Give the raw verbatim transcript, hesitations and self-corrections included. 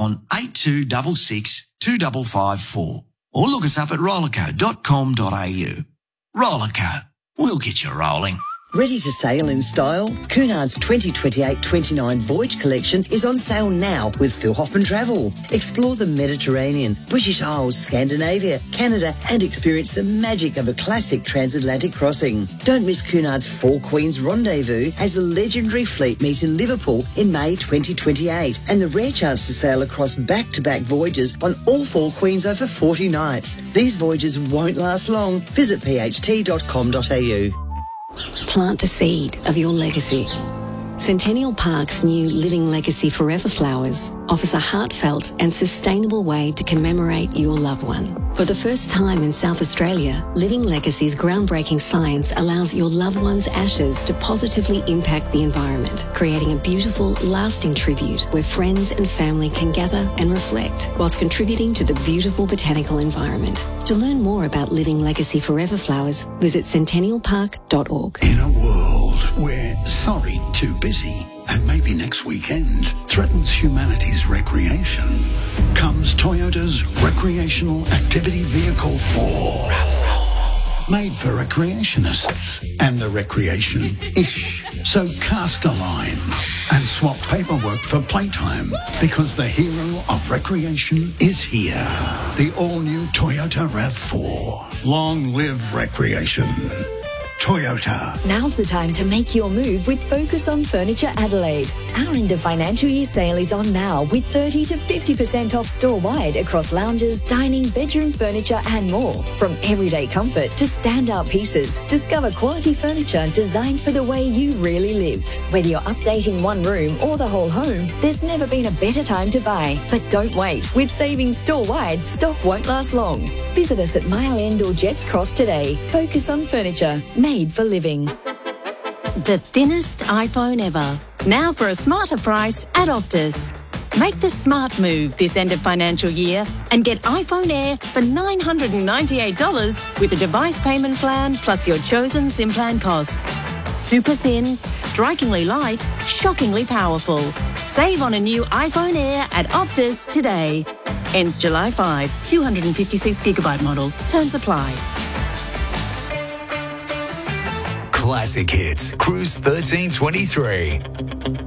on eight two six six, two five five four or look us up at rollerco dot com dot a u. Rollerco, we'll get you rolling. Ready to sail in style? Cunard's twenty twenty-eight twenty-nine Voyage Collection is on sale now with Phil Hoffman Travel. Explore the Mediterranean, British Isles, Scandinavia, Canada and experience the magic of a classic transatlantic crossing. Don't miss Cunard's Four Queens Rendezvous as the legendary fleet meet in Liverpool in May twenty twenty-eight and the rare chance to sail across back-to-back voyages on all Four Queens over forty nights. These voyages won't last long. Visit p h t dot com dot a u. Plant the seed of your legacy. Centennial Park's new Living Legacy Forever Flowers offers a heartfelt and sustainable way to commemorate your loved one. For the first time in South Australia, Living Legacy's groundbreaking science allows your loved one's ashes to positively impact the environment, creating a beautiful, lasting tribute where friends and family can gather and reflect whilst contributing to the beautiful botanical environment. To learn more about Living Legacy Forever Flowers, visit centennial park dot org. In a world where sorry, too busy, and maybe next weekend threatens humanity's recreation, comes Toyota's Recreational Activity Vehicle four. Made for recreationists and the recreation-ish. So cast a line and swap paperwork for playtime because the hero of recreation is here. The all-new Toyota RAV four. Long live recreation. Toyota. Now's the time to make your move with Focus on Furniture Adelaide. Our end of financial year sale is on now with thirty to fifty percent off store-wide across lounges, dining, bedroom furniture and more. From everyday comfort to standout pieces, discover quality furniture designed for the way you really live. Whether you're updating one room or the whole home, there's never been a better time to buy. But don't wait. With savings store-wide, stock won't last long. Visit us at Mile End or Jetts Cross today. Focus on Furniture. Made for living. The thinnest iPhone ever. Now for a smarter price at Optus. Make the smart move this end of financial year and get iPhone Air for nine hundred ninety-eight dollars with a device payment plan plus your chosen SIM plan costs. Super thin, strikingly light, shockingly powerful. Save on a new iPhone Air at Optus today. Ends July fifth. two hundred fifty-six gigabyte model. Terms apply. Classic Hits, Cruise thirteen twenty-three.